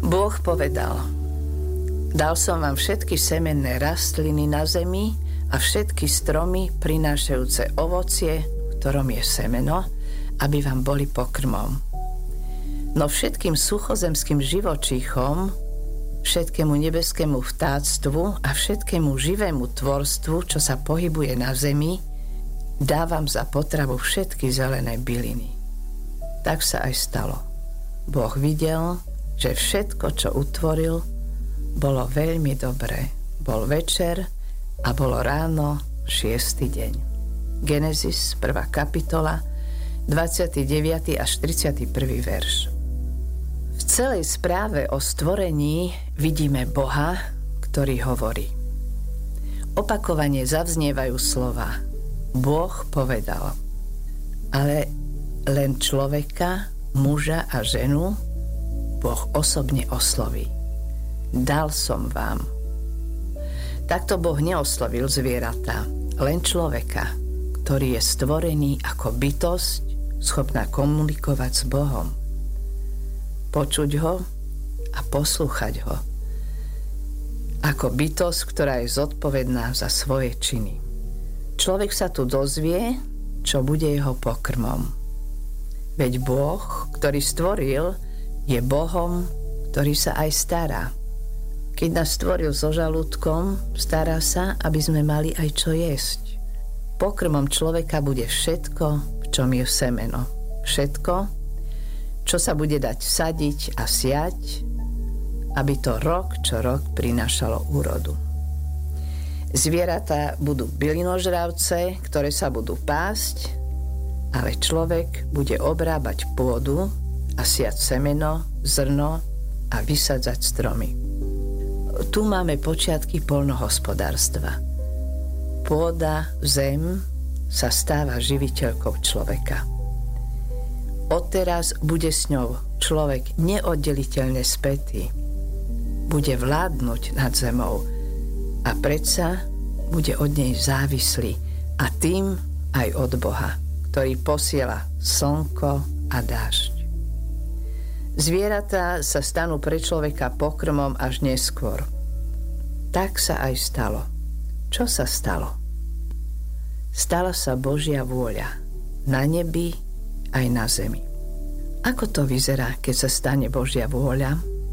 Boh povedal: dal som vám všetky semenné rastliny na zemi a všetky stromy prinášajúce ovocie, v ktorom je semeno, aby vám boli pokrmom. No všetkým suchozemským živočíchom, všetkému nebeskému vtáctvu a všetkému živému tvorstvu, čo sa pohybuje na zemi, dávam za potravu všetky zelené byliny. Tak sa aj stalo. Boh videl, že všetko, čo utvoril, bolo veľmi dobré. Bol večer a bolo ráno 6. deň. Genesis 1. kapitola, 29. až 31. verš. V celej správe o stvorení vidíme Boha, ktorý hovorí. Opakovane zavznievajú slova: Boh povedal. Ale len človeka, muža a ženu Boh osobne osloví. Dal som vám. Takto Boh neoslovil zvieratá, len človeka, ktorý je stvorený ako bytosť, schopná komunikovať s Bohom. Počuť ho a poslúchať ho. Ako bytosť, ktorá je zodpovedná za svoje činy. Človek sa tu dozvie, čo bude jeho pokrmom. Veď Boh, ktorý stvoril, je Bohom, ktorý sa aj stará. Keď nás stvoril so žalúdkom, stará sa, aby sme mali aj čo jesť. Pokrmom človeka bude všetko, v čom je semeno. Všetko, čo sa bude dať sadiť a siať, aby to rok čo rok prinášalo úrodu. Zvieratá budú bylinožravce, ktoré sa budú pásť, ale človek bude obrábať pôdu a siať semeno, zrno a vysadzať stromy. Tu máme počiatky poľnohospodárstva. Pôda, zem sa stáva živiteľkou človeka. Odteraz bude s ňou človek neoddeliteľne spätý. Bude vládnuť nad zemou a predsa bude od nej závislý a tým aj od Boha, ktorý posiela slnko a dážď. Zvieratá sa stanú pre človeka pokrmom až neskôr. Tak sa aj stalo. Čo sa stalo? Stala sa Božia vôľa na nebi aj na zemi. Ako to vyzerá, keď sa stane Božia vôľa?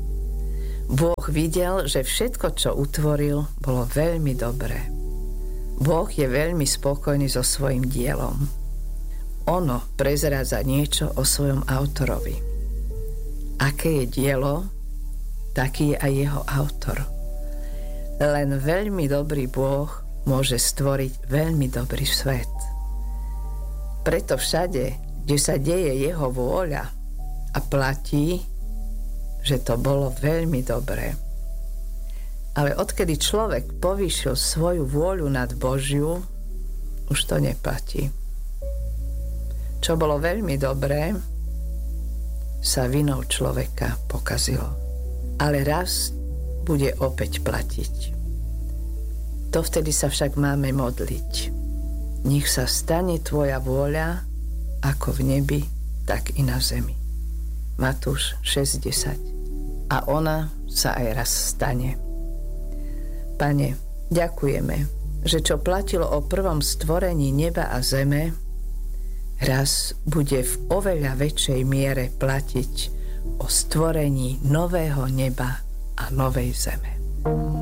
Boh videl, že všetko, čo utvoril, bolo veľmi dobré. Boh je veľmi spokojný so svojím dielom. Ono prezrádza niečo o svojom autorovi. Aké je dielo, taký je aj jeho autor. Len veľmi dobrý Boh môže stvoriť veľmi dobrý svet. Preto všade, kde sa deje jeho vôľa a platí, že to bolo veľmi dobré. Ale odkedy človek povýšil svoju vôľu nad Božiu, už to neplatí. Čo bolo veľmi dobré, sa vinou človeka pokazilo. Ale raz bude opäť platiť. Dovtedy sa však máme modliť. Nech sa stane tvoja vôľa ako v nebi, tak i na zemi. Matúš 6:10. A ona sa aj raz stane. Pane, ďakujeme, že čo platilo o prvom stvorení neba a zeme, raz bude v oveľa väčšej miere platiť o stvorení nového neba a novej zeme.